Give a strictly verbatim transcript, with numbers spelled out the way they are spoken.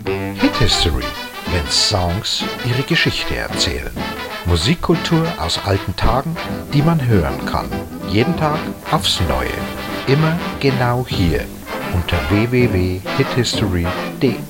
Hit History, wenn Songs ihre Geschichte erzählen. Musikkultur aus alten Tagen, die man hören kann. Jeden Tag aufs Neue. Immer genau hier unter w w w punkt hit history punkt d e.